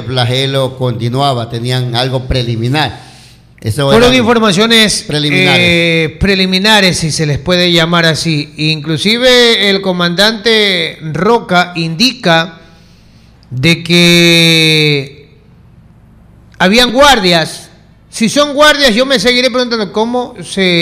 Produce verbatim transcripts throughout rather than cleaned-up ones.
flagelo continuaba, tenían algo preliminar. Eso fueron informaciones preliminares. Eh, preliminares, si se les puede llamar así. Inclusive el comandante Roca indica de que habían guardias. Si son guardias, yo me seguiré preguntando cómo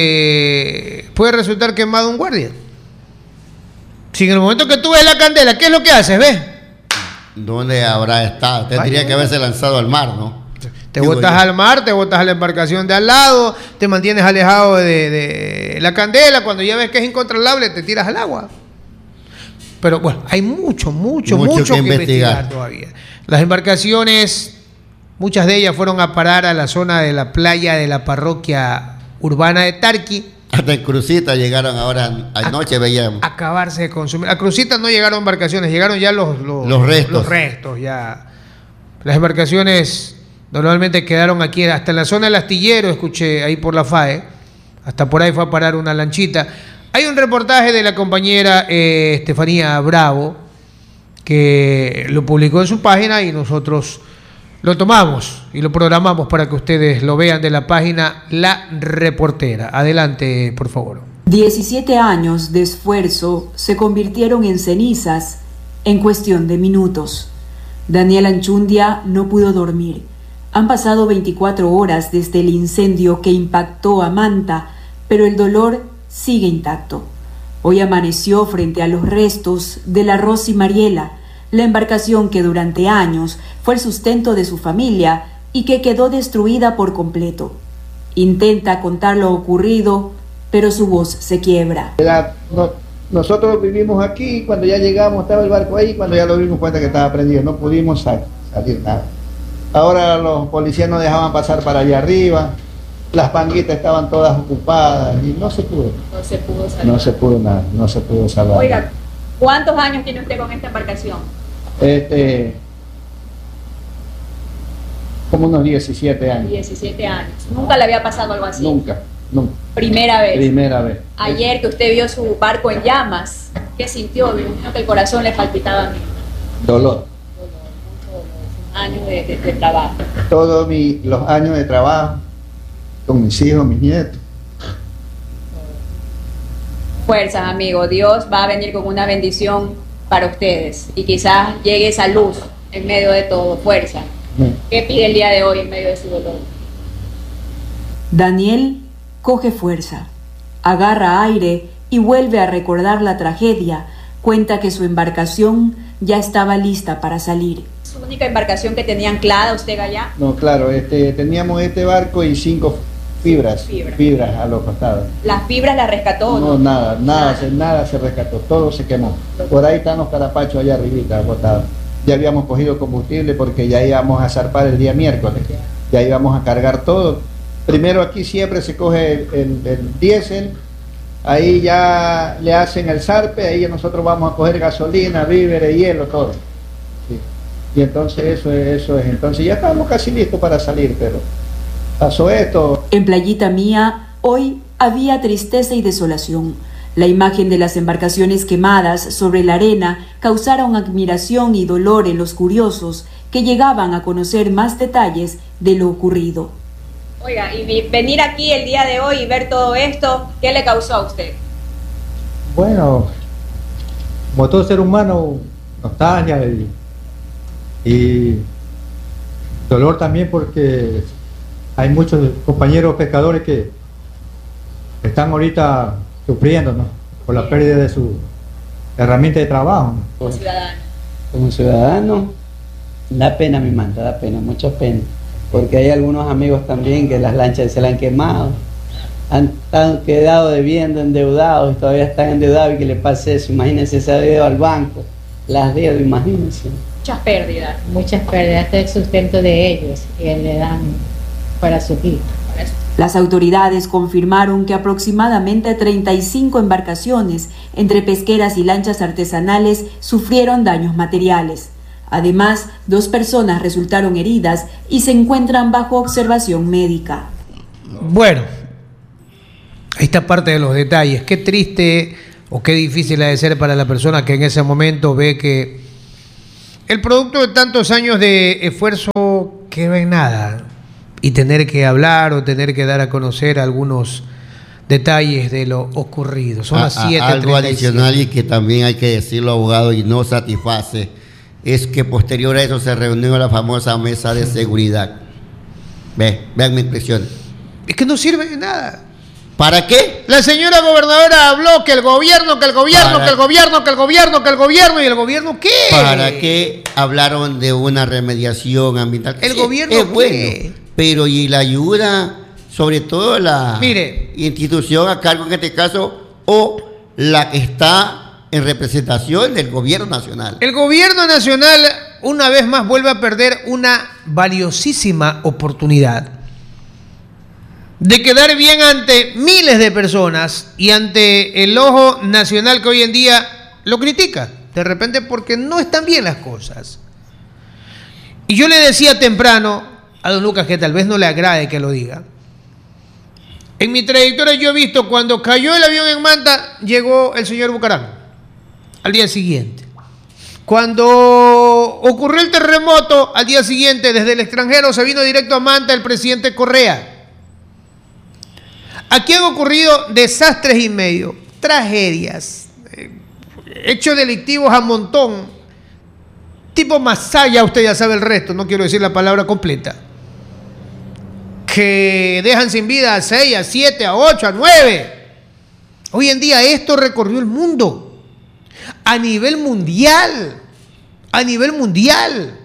se puede resultar quemado un guardia. Si en el momento que tú ves la candela, ¿qué es lo que haces? ¿Ves? ¿Dónde habrá estado? Tendría que haberse lanzado al mar, ¿no? Te botas al mar, te botas a la embarcación de al lado, te mantienes alejado de, de la candela. Cuando ya ves que es incontrolable, te tiras al agua. Pero bueno, hay mucho, mucho, mucho, mucho que, que investigar. investigar todavía. Las embarcaciones, muchas de ellas fueron a parar a la zona de la playa de la parroquia urbana de Tarqui. Hasta en Crucita llegaron ahora, anoche veíamos. Acabarse de consumir. A Crucita no llegaron embarcaciones, llegaron ya los, los, los restos. Los restos ya. Las embarcaciones normalmente quedaron aquí, hasta en la zona del astillero, escuché ahí por la F A E, hasta por ahí fue a parar una lanchita. Hay un reportaje de la compañera eh, Estefanía Bravo, que lo publicó en su página y nosotros lo tomamos y lo programamos para que ustedes lo vean de la página La Reportera. Adelante, por favor. diecisiete años de esfuerzo se convirtieron en cenizas en cuestión de minutos. Daniel Anchundia no pudo dormir. Han pasado veinticuatro horas desde el incendio que impactó a Manta, pero el dolor sigue intacto. Hoy amaneció frente a los restos de la Rosy Mariela, la embarcación que durante años fue el sustento de su familia y que quedó destruida por completo. Intenta contar lo ocurrido, pero su voz se quiebra. La, no, nosotros vivimos aquí, cuando ya llegamos estaba el barco ahí, cuando ya lo vimos cuenta que estaba prendido, no pudimos sal, salir nada. Ahora los policías no dejaban pasar para allá arriba, las panguitas estaban todas ocupadas y no se pudo. No se pudo salvar. No se pudo nada, no se pudo salvar. Oiga, ¿cuántos años tiene usted con esta embarcación? Este, como unos diecisiete años. diecisiete años. ¿Nunca le había pasado algo así? Nunca, nunca. Primera vez. Primera vez. Ayer que usted vio su barco en llamas, ¿qué sintió? Me imagino que el corazón le palpitaba a mí. Dolor. Años de, de, de trabajo. Todos mi, los años de trabajo con mis hijos, mis nietos. Fuerzas, amigo. Dios va a venir con una bendición para ustedes y quizás llegue esa luz en medio de todo. Fuerza. ¿Qué pide el día de hoy en medio de su dolor? Daniel coge fuerza, agarra aire y vuelve a recordar la tragedia. Cuenta que su embarcación ya estaba lista para salir. ¿Es su única embarcación que tenía anclada usted allá? No, claro, este, teníamos este barco y cinco fibras, Fibra. fibras a los costados. ¿Las fibras las rescató? No, No, nada, nada, se, nada se rescató, todo se quemó. Por ahí están los carapachos allá arribita, botados. Ya habíamos cogido combustible porque ya íbamos a zarpar el día miércoles, ya íbamos a cargar todo. Primero aquí siempre se coge el, el, el diésel, ahí ya le hacen el zarpe, ahí nosotros vamos a coger gasolina, víveres, hielo, todo. Sí. Y entonces eso es, eso es, entonces ya estábamos casi listos para salir, pero pasó esto. En Playita Mía, hoy había tristeza y desolación. La imagen de las embarcaciones quemadas sobre la arena causaron admiración y dolor en los curiosos que llegaban a conocer más detalles de lo ocurrido. Oiga, y venir aquí el día de hoy y ver todo esto, ¿qué le causó a usted? Bueno, como todo ser humano, nostalgia y, y dolor también porque hay muchos compañeros pescadores que están ahorita sufriendo, ¿no?, por la pérdida de su herramienta de trabajo, ¿no? Como ciudadano. Como ciudadano, da pena, mi manta, da pena, mucha pena, porque hay algunos amigos también que las lanchas se la han quemado, han, han quedado debiendo, endeudados, y todavía están endeudados y que le pase eso. Imagínense, se ha debido al banco, las deudas, imagínense. Muchas pérdidas. Muchas pérdidas, este es el sustento de ellos y le dan para subir. Las autoridades confirmaron que aproximadamente treinta y cinco embarcaciones, entre pesqueras y lanchas artesanales, sufrieron daños materiales. Además, dos personas resultaron heridas y se encuentran bajo observación médica. Bueno, ahí está parte de los detalles. Qué triste o qué difícil ha de ser para la persona que en ese momento ve que El producto de tantos años de esfuerzo queda en nada y tener que hablar o tener que dar a conocer algunos detalles de lo ocurrido. Son las siete. Algo adicional y que también hay que decirlo, abogado, y no satisface, es que posterior a eso se reunió la famosa mesa de seguridad. Ve, vean mi expresión. Es que no sirve de nada. ¿Para qué? La señora gobernadora habló que el gobierno, que el gobierno, Para... que el gobierno, que el gobierno, que el gobierno, y el gobierno ¿qué? ¿Para qué hablaron de una remediación ambiental? El sí, gobierno es ¿qué? Bueno, pero y la ayuda, sobre todo la Mire, institución a cargo en este caso, o la que está en representación del gobierno nacional. El gobierno nacional una vez más vuelve a perder una valiosísima oportunidad de quedar bien ante miles de personas y ante el ojo nacional que hoy en día lo critica, de repente porque no están bien las cosas. Y yo le decía temprano a don Lucas, que tal vez no le agrade que lo diga, en mi trayectoria yo he visto cuando cayó el avión en Manta, llegó el señor Bucaram al día siguiente. Cuando ocurrió el terremoto, al día siguiente desde el extranjero se vino directo a Manta el presidente Correa. Aquí han ocurrido desastres y medio, tragedias, eh, hechos delictivos a montón, tipo Masaya, usted ya sabe el resto, no quiero decir la palabra completa, que dejan sin vida a seis, a siete, a ocho, a nueve. Hoy en día esto recorrió el mundo, a nivel mundial, a nivel mundial.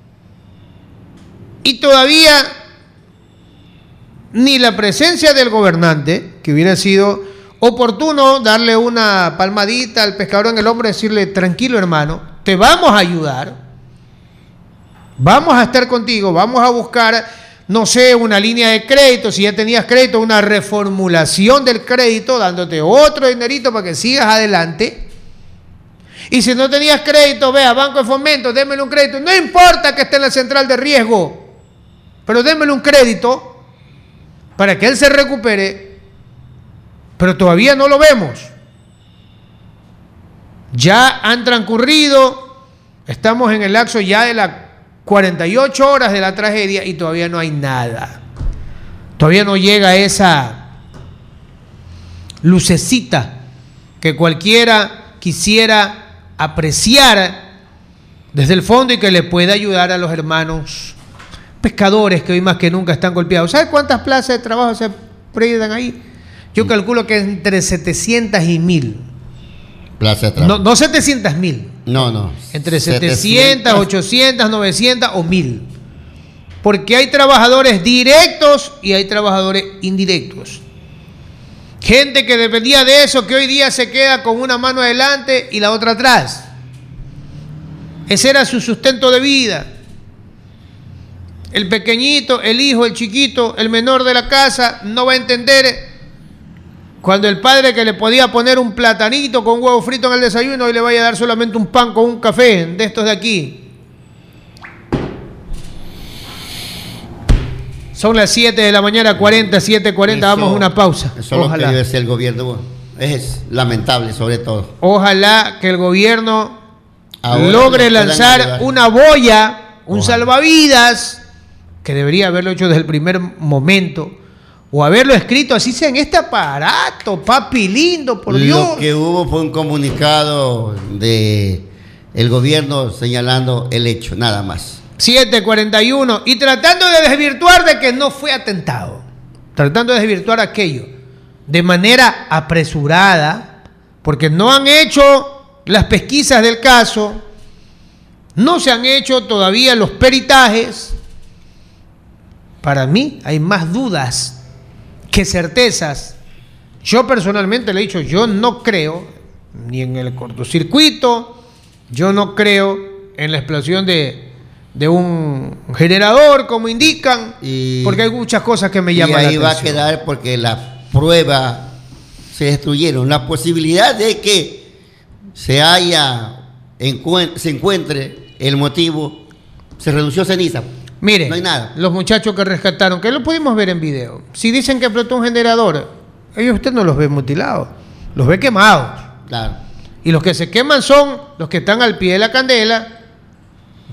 Y todavía ni la presencia del gobernante, que hubiera sido oportuno darle una palmadita al pescador en el hombro y decirle, tranquilo hermano, te vamos a ayudar, vamos a estar contigo, vamos a buscar, no sé, una línea de crédito, si ya tenías crédito, una reformulación del crédito, dándote otro dinerito para que sigas adelante. Y si no tenías crédito, vea, Banco de Fomento, démele un crédito, no importa que esté en la central de riesgo, pero démele un crédito para que él se recupere, pero todavía no lo vemos. Ya han transcurrido, estamos en el lapso ya de las cuarenta y ocho horas de la tragedia y todavía no hay nada. Todavía no llega esa lucecita que cualquiera quisiera apreciar desde el fondo y que le pueda ayudar a los hermanos pescadores que hoy más que nunca están golpeados. ¿Sabe cuántas plazas de trabajo se pierden ahí? Yo calculo que entre setecientas y mil. Plazas de trabajo. No, no setecientas mil. No, no. Entre setecientas, ochocientas, novecientas o mil. Porque hay trabajadores directos y hay trabajadores indirectos. Gente que dependía de eso, que hoy día se queda con una mano adelante y la otra atrás. Ese era su sustento de vida. El pequeñito, el hijo, el chiquito, el menor de la casa no va a entender cuando el padre que le podía poner un platanito con huevo frito en el desayuno y le vaya a dar solamente un pan con un café de estos de aquí. Son las siete de la mañana, cuarenta, siete cuarenta, vamos a una pausa. Eso es lo que debe ser el gobierno. Es lamentable, sobre todo. Ojalá que el gobierno Ahora logre nos lanzar ayudar. una boya, un Ojalá. salvavidas, que debería haberlo hecho desde el primer momento, o haberlo escrito así sea en este aparato, papi lindo, por Dios. Lo que hubo fue un comunicado de el gobierno señalando el hecho, nada más. siete cuarenta y uno, y tratando de desvirtuar de que no fue atentado, tratando de desvirtuar aquello de manera apresurada, porque no han hecho las pesquisas del caso, no se han hecho todavía los peritajes. Para mí hay más dudas que certezas. Yo personalmente le he dicho, yo no creo ni en el cortocircuito, yo no creo en la explosión de, de un generador, como indican, y, porque hay muchas cosas que me llaman la atención. Y ahí va a quedar porque las pruebas se destruyeron. La posibilidad de que se haya, se encuentre el motivo, se redució a ceniza. Mire, no hay nada. Los muchachos que rescataron, que lo pudimos ver en video, si dicen que explotó un generador, ellos usted no los ve mutilados, los ve quemados. Claro. Y los que se queman son los que están al pie de la candela,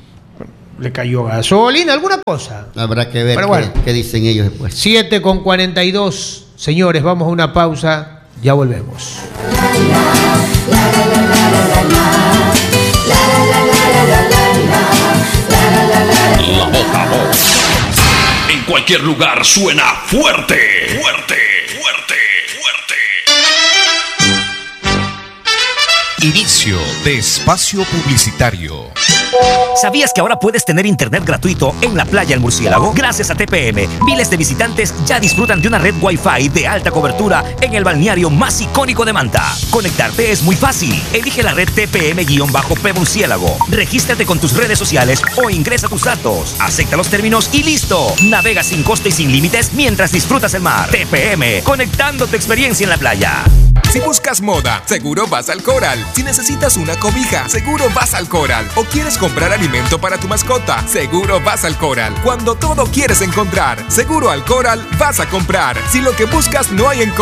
le cayó gasolina, alguna cosa. Habrá que ver Pero qué, bueno. qué dicen ellos después. siete con cuarenta y dos. Señores, vamos a una pausa. Ya volvemos. La voz a voz. En cualquier lugar suena fuerte, fuerte, fuerte, fuerte. Inicio de espacio publicitario. ¿Sabías que ahora puedes tener internet gratuito en la playa El Murciélago? Gracias a T P M, miles de visitantes ya disfrutan de una red Wi-Fi de alta cobertura en el balneario más icónico de Manta. Conectarte es muy fácil. Elige la red T P M-P Murciélago. Regístrate con tus redes sociales o ingresa tus datos. Acepta los términos y listo. Navega sin coste y sin límites mientras disfrutas el mar. T P M, conectando tu experiencia en la playa. Si buscas moda, seguro vas al Coral. Si necesitas una cobija, seguro vas al Coral. O quieres comprar alimento para tu mascota, seguro vas al Coral. Cuando todo quieres encontrar, seguro al Coral vas a comprar. Si lo que buscas no hay en Coral,